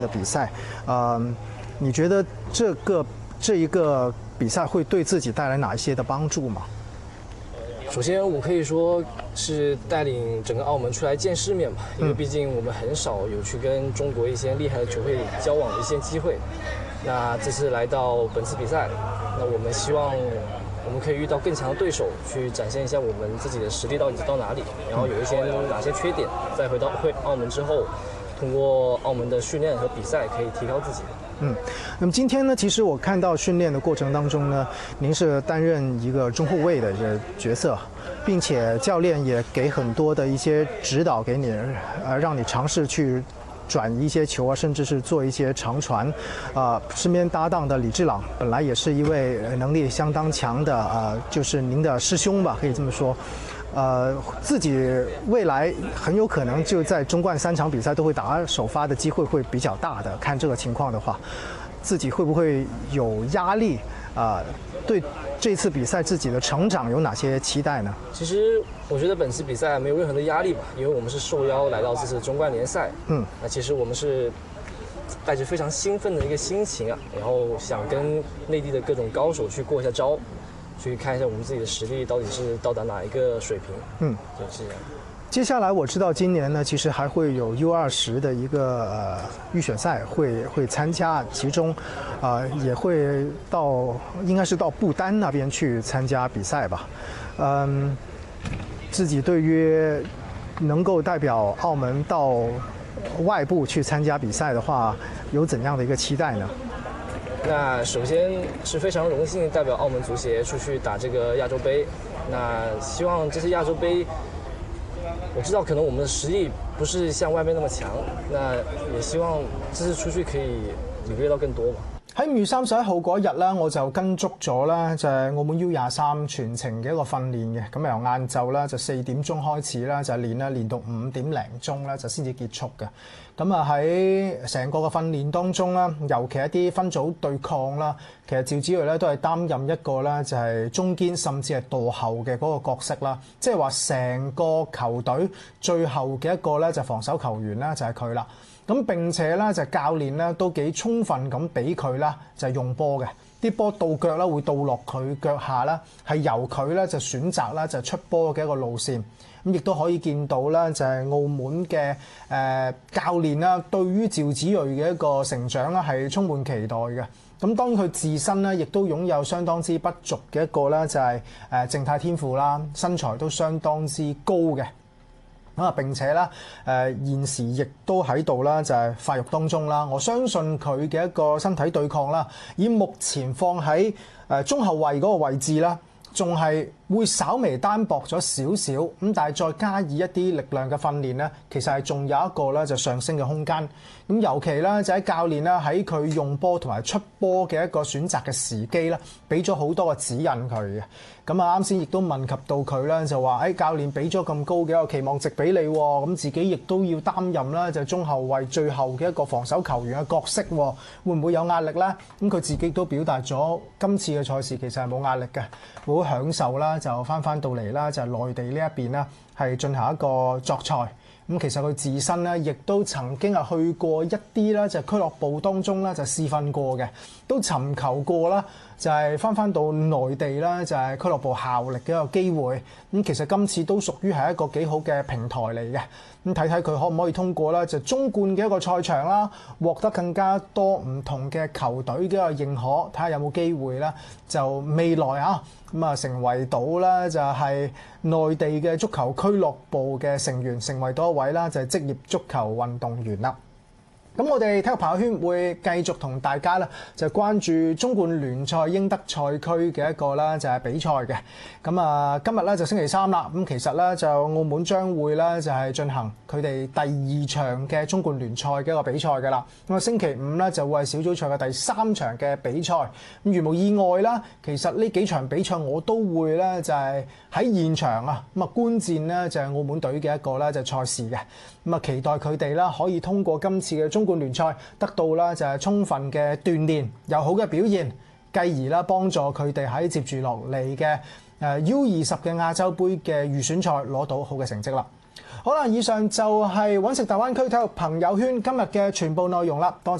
的比赛，你觉得这一个比赛会对自己带来哪一些的帮助吗？ 首先，我可以说是带领整个澳门出来见世面吧，因为毕竟我们很少有去跟中国一些厉害的球会交往的一些机会。那这次来到本次比赛，那我们希望我们可以遇到更强的对手，去展现一下我们自己的实力到底到哪里，然后有一些哪些缺点，再回澳门之后，通过澳门的训练和比赛可以提高自己。 那么今天呢，其实我看到训练的过程当中呢，您是担任一个中后卫的一个角色，并且教练也给很多的一些指导给你，让你尝试去转一些球啊，甚至是做一些长传。身边搭档的李智朗本来也是一位能力相当强的就是您的师兄吧，可以这么说。自己未来很有可能就在中冠3场比赛都会打首发的机会会比较大的。看这个情况的话，自己会不会有压力？对这次比赛自己的成长有哪些期待呢？ 其实我觉得本次比赛没有任何的压力吧，因为我们是受邀来到这次中冠联赛。那其实我们是带着非常兴奋的一个心情啊，然后想跟内地的各种高手去过一下招。去看一下我们自己的实力到底是到达哪一个水平。就是这样。 接下来我知道今年呢，其实还会有 U20的一个预选赛会参加，其中也会应该是到不丹那边去参加比赛吧。自己对于能够代表澳门到外部去参加比赛的话，有怎样的一个期待呢？ 那首先是非常荣幸代表澳门足协出去打这个亚洲杯。那希望这次亚洲杯，我知道可能我们的實力不是像外面那麼強，那也希望這次出去可以領略到更多吧。 喺5月31號嗰日咧，我就跟足咗啦，就係澳門 U23全程嘅一個訓練嘅。咁由晏晝啦就4點鐘開始啦，就練到5點零鐘啦，就先至結束嘅。咁喺成個嘅訓練當中啦，尤其一啲分組對抗啦，其實趙子睿咧都係擔任一個咧就係中堅甚至係墮後嘅嗰個角色啦，即係話成個球隊最後嘅一個咧就防守球員啦，就係佢啦。咁並且咧就教練咧都幾充分咁俾佢啦，就係用波嘅，啲波到腳啦會到落佢腳下啦，係由佢咧就選擇啦就出波嘅一個路線。咁亦都可以見到啦，就係澳門嘅教練啦，對於趙子睿嘅一個成長啦係充滿期待嘅。咁當然佢自身咧亦都擁有相當之不俗嘅一個咧就係靜態天賦啦，身材都相當之高嘅。並且咧現時亦都喺度啦，就係發育當中啦。我相信佢嘅一個身體對抗啦，以目前放喺中後衞嗰個位置啦，仲係會稍微單薄咗少少咁，但係再加以一啲力量嘅訓練咧，其實係仲有一個咧就上升嘅空間。咁尤其咧就喺教練啦喺佢用波同埋出波嘅一個選擇嘅時機啦，俾咗好多嘅指引佢嘅。咁啱先亦都問及到佢啦，就話教練俾咗咁高嘅一個期望值俾你喎，咁自己亦都要擔任啦，就中後衞最後嘅一個防守球員嘅角色喎，會唔會有壓力咧？咁佢自己都表達咗今次嘅賽事其實係冇壓力嘅，會好享受啦，就翻到嚟啦，就係內地呢一邊啦，係進行一個作賽。咁其實佢自身咧，亦都曾經係去過一啲啦，就係俱樂部當中咧就試訓過嘅，都尋求過啦，就係翻到內地啦，就係俱樂部效力嘅一個機會。咁其實今次都屬於係一個幾好嘅平台嚟嘅。咁睇睇佢可唔可以通過啦，就中冠嘅一個賽場啦，獲得更加多唔同嘅球隊嘅一個認可，睇下有冇機會啦，就未來成為到啦就係內地嘅足球俱樂部嘅成員，成為多一位啦就係職業足球運動員啦。咁我哋體育朋友圈會繼續同大家啦，就關注中冠聯賽英德賽區嘅一個啦，就係比賽嘅。咁今日咧就星期3啦。咁其實咧就澳門將會咧就係進行佢哋第2場嘅中冠聯賽嘅一個比賽㗎啦。咁星期5咧就會係小組賽嘅第3場嘅比賽。咁如無意外啦，其實呢幾場比賽我都會咧就係喺現場觀戰咧就係澳門隊嘅一個咧就賽事嘅。期待佢哋啦可以通過今次嘅中冠聯賽得到啦就係充分嘅鍛鍊，有好嘅表現，繼而啦幫助佢哋喺接住落嚟嘅U20嘅亞洲杯嘅預選賽攞到好嘅成績啦。 好啦，以上就係揾食大灣區體育朋友圈今日嘅全部內容啦，多謝。